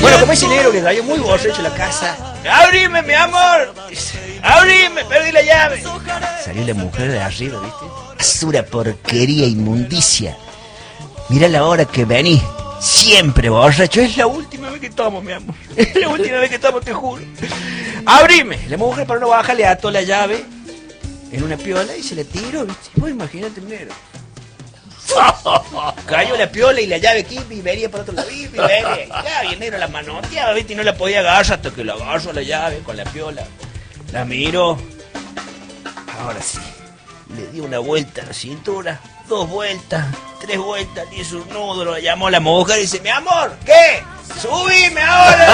Bueno, como ese negro que cayó muy borracho en la casa. ¡Abrime, mi amor! ¡Abrime! ¡Perdí la llave! Salió la mujer de arriba, ¿viste? Basura, porquería, inmundicia. Mirá la hora que venís. Siempre borracho. Es la última vez que tomo, mi amor. Es la última vez que tomo, te juro. ¡Abrime! La mujer, para no bajar, le ató la llave en una piola y se la tiró, ¿viste? Vos imagínate el negro. Cayó la piola y la llave aquí y venía por otro lado. Y el negro la manoteaba, ¿viste? Y no la podía agarrar hasta que la agarró la llave con la piola. La miró. Ahora sí. Le dio una vuelta a la cintura, 2 vueltas, 3 vueltas, le hizo un nudo, lo llamó la mujer y dice, mi amor, ¿qué? ¡Subime ahora!